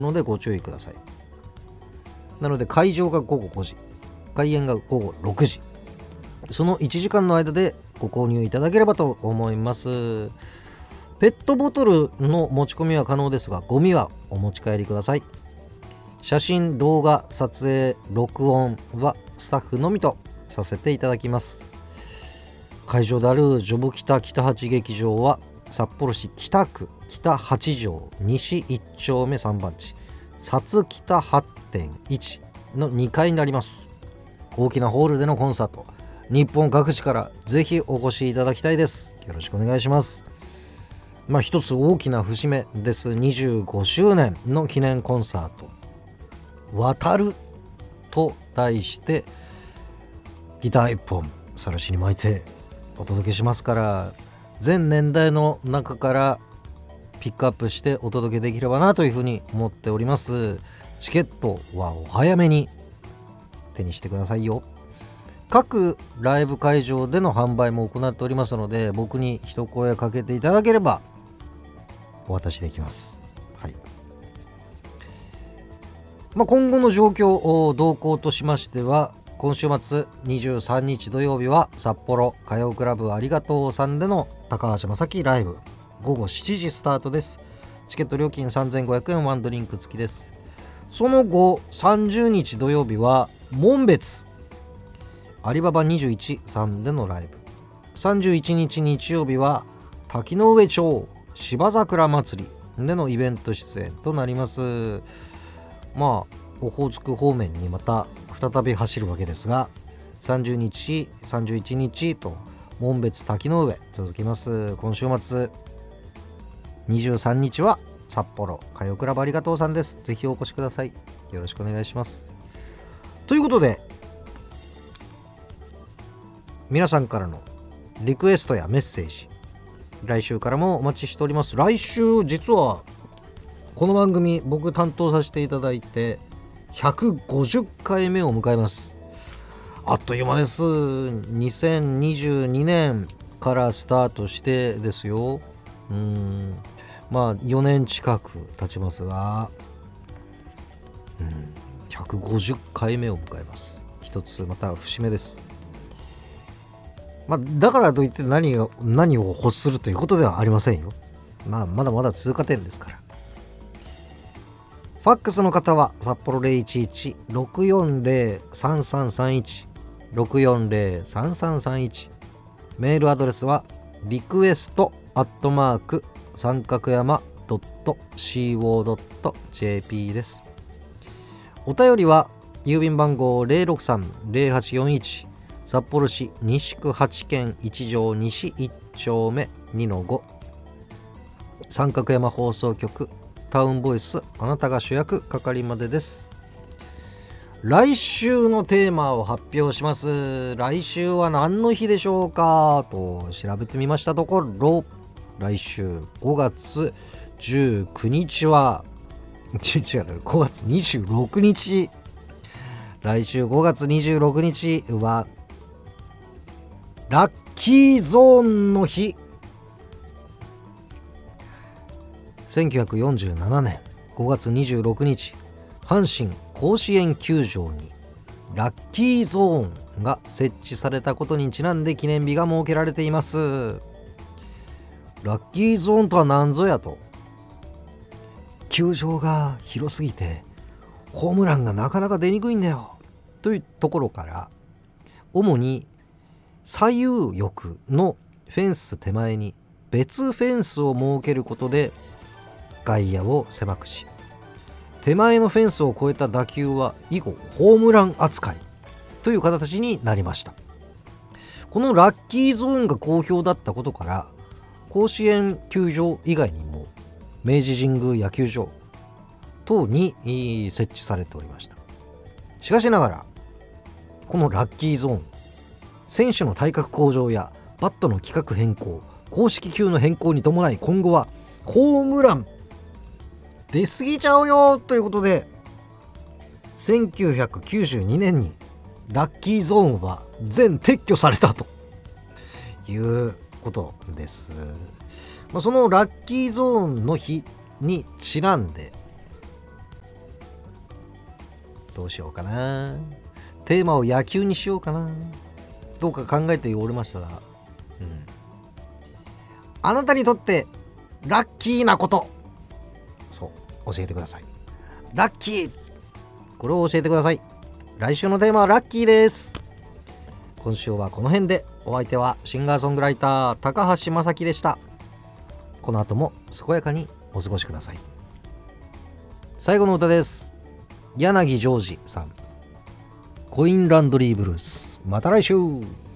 のでご注意ください。なので会場が午後5時、開演が午後6時、その1時間の間でご購入いただければと思います。ペットボトルの持ち込みは可能ですが、ゴミはお持ち帰りください。写真、動画、撮影、録音はスタッフのみとさせていただきます。会場であるジョブ北北八劇場は札幌市北区北八条西1丁目3番地薩北 8.1 の2階になります。大きなホールでのコンサート、日本各地からぜひお越しいただきたいです。よろしくお願いします。一つ大きな節目です。25周年の記念コンサート、渡ると題してギター1本さらしに巻いてお届けしますから、全年代の中からピックアップしてお届けできればなというふうに思っております。チケットはお早めに手にしてくださいよ。各ライブ会場での販売も行っておりますので、僕に一声かけていただければお渡しできます。はい。今後の状況動向としましては、今週末23日土曜日は札幌歌謡クラブありがとうさんでの高橋正樹ライブ、午後7時スタートです。チケット料金3500円、ワンドリンク付きです。その後30日土曜日は紋別アリババ21さんでのライブ、31日日曜日は滝上町芝桜祭りでのイベント出演となります。オホーツク方面にまた再び走るわけですが、30日31日と紋別滝の上続きます。今週末23日は札幌歌謡クラブありがとうさんです。ぜひお越しください。よろしくお願いします。ということで、皆さんからのリクエストやメッセージ、来週からもお待ちしております。来週実はこの番組僕担当させていただいて150回目を迎えます。あっという間です。2022年からスタートしてですよ。4年近く経ちますが、150回目を迎えます。一つまた節目です。だからといって何を欲するということではありませんよ。まだまだ通過点ですから。ファックスの方は札幌 011-640-3331 640-3331、メールアドレスはリクエスト@三角山 .co.jp です。お便りは郵便番号 063-0841 札幌市西区8軒1条西1丁目 2-5 三角山放送局タウンボイス、あなたが主役係までです。来週のテーマを発表します。来週は何の日でしょうかと調べてみましたところ、来週5月19日は5月26日、来週5月26日はラッキーゾーンの日。1947年5月26日、阪神甲子園球場にラッキーゾーンが設置されたことにちなんで記念日が設けられています。ラッキーゾーンとは何ぞやと、球場が広すぎてホームランがなかなか出にくいんだよというところから、主に左右翼のフェンス手前に別フェンスを設けることで外野を狭くし、手前のフェンスを越えた打球は以後ホームラン扱いという形になりました。このラッキーゾーンが好評だったことから、甲子園球場以外にも明治神宮野球場等に設置されておりました。しかしながら、このラッキーゾーン、選手の体格向上やバットの規格変更、公式球の変更に伴い、今後はホームラン出過ぎちゃうよということで、1992年にラッキーゾーンは全撤去されたということです。そのラッキーゾーンの日にちなんで、 どうしようかな。テーマを野球にしようかな。どうか考えておりましたら、あなたにとってラッキーなこと、そう教えてください。ラッキー、これを教えてください。来週のテーマはラッキーです。今週はこの辺で。お相手はシンガーソングライター高橋正樹でした。この後も健やかにお過ごしください。最後の歌です。柳ジョージさん、コインランドリーブルース。また来週。